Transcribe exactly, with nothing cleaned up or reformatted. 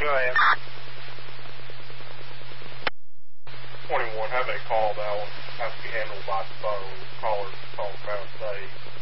Go ahead. twenty-one, have a call that will have to be handled by phone. Callers call from out of state.